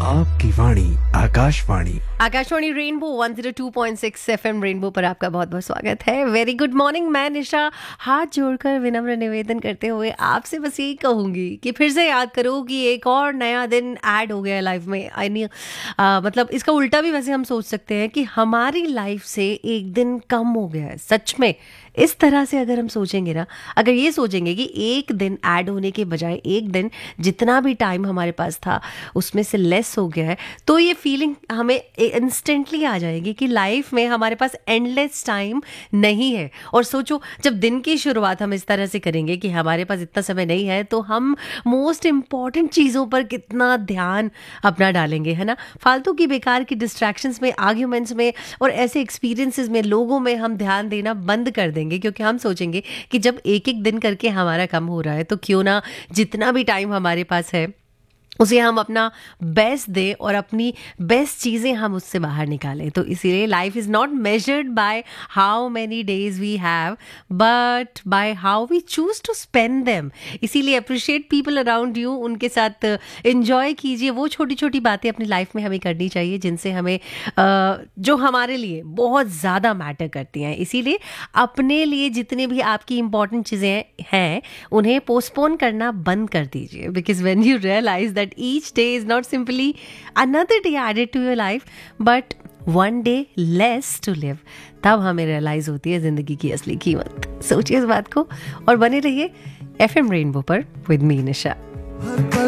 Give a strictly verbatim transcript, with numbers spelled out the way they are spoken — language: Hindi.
आपकी वाणी Akashvani Akashvani rainbow one zero two point six FM rainbow पर आपका बहुत बहुत स्वागत है। Very good morning. मैं निशा हाथ जोड़कर विनम्र निवेदन करते हुए आपसे बस यही कहूंगी कि फिर से याद करो कि एक और नया दिन ऐड हो गया है लाइफ में। आई नी मतलब इसका उल्टा भी वैसे हम सोच सकते हैं कि हमारी लाइफ से एक दिन कम हो गया है। सच में इस तरह से अगर हम सोचेंगे ना, अगर ये सोचेंगे कि एक दिन ऐड होने के बजाय एक दिन जितना भी टाइम हमारे पास था उसमें से लेस हो गया है, तो ये फीलिंग हमें इंस्टेंटली आ जाएगी कि लाइफ में हमारे पास एंडलेस टाइम नहीं है। और सोचो, जब दिन की शुरुआत हम इस तरह से करेंगे कि हमारे पास इतना समय नहीं है, तो हम मोस्ट इम्पॉर्टेंट चीज़ों पर कितना ध्यान अपना डालेंगे, है ना। फालतू की बेकार की डिस्ट्रैक्शंस में, आर्ग्यूमेंट्स में और ऐसे एक्सपीरियंसेस में, लोगों में हम ध्यान देना बंद कर देंगे, क्योंकि हम सोचेंगे कि जब एक एक दिन करके हमारा कम हो रहा है तो क्यों ना जितना भी टाइम हमारे पास है उसे हम अपना बेस्ट दें और अपनी बेस्ट चीज़ें हम उससे बाहर निकालें। तो इसीलिए life is not measured by how many days we have, but by how we choose to spend them. इसीलिए अप्रिशिएट पीपल अराउंड यू, उनके साथ एंजॉय कीजिए। वो छोटी छोटी बातें अपनी लाइफ में हमें करनी चाहिए जिनसे हमें जो हमारे लिए बहुत ज़्यादा मैटर करती हैं। इसीलिए अपने लिए जितने भी आपकी इंपॉर्टेंट चीज़ें हैं उन्हें पोस्टपोन करना बंद कर दीजिए, because when you realise that each day is not simply another day added to your life but one day less to live, तब हमें रियलाइज होती है जिंदगी की असली कीमत। सोचिए इस बात को और बने रहिए एफएम रेनबो पर विद मी निशा।